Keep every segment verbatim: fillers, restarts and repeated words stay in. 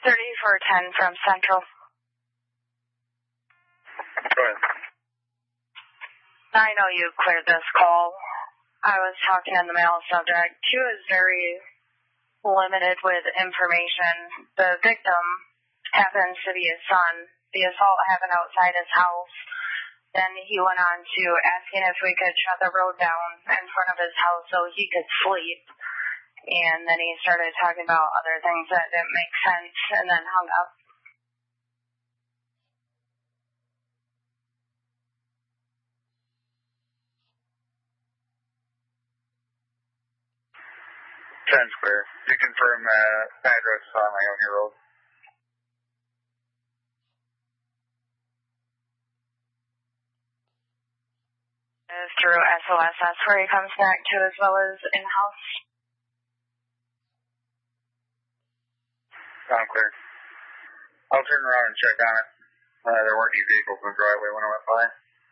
thirty-four ten from Central. Go ahead. I know you cleared this call. I was talking in the male subject. She was very limited with information. The victim happens to be his son. The assault happened outside his house. Then he went on to asking if we could shut the road down in front of his house so he could sleep. And then he started talking about other things that didn't make sense and then hung up. ten's clear. You confirm uh, address on Ionia Road. Through S O S, that's where he comes back to, as well as in-house. Sound clear. I'll turn around and check on it. Uh, there weren't any vehicles in the driveway when I went by.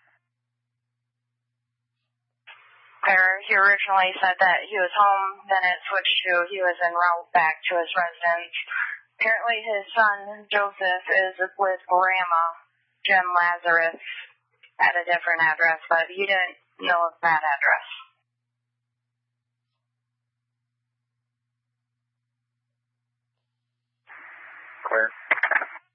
Clear. He originally said that he was home, then it switched to he was en route back to his residence. Apparently his son, Joseph, is with Grandma, Jim Lazarus, at a different address, but he didn't know of that address.